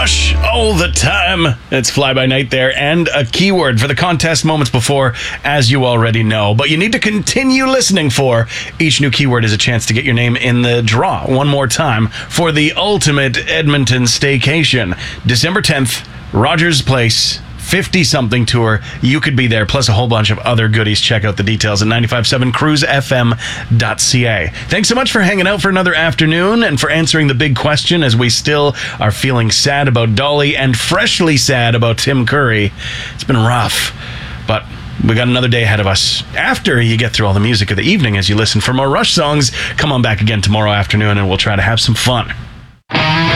Rush all the time. It's Fly By Night there, and a keyword for the contest moments before, as you already know. But you need to continue listening for each new keyword is a chance to get your name in the draw one more time for the ultimate Edmonton staycation. December 10th, Rogers Place, 50-something tour. You could be there, plus a whole bunch of other goodies. Check out the details at 957cruisefm.ca. Thanks so much for hanging out for another afternoon and for answering the big question, as we still are feeling sad about Dolly and freshly sad about Tim Curry. It's been rough, but we got another day ahead of us. After you get through all the music of the evening as you listen for more Rush songs, come on back again tomorrow afternoon and we'll try to have some fun.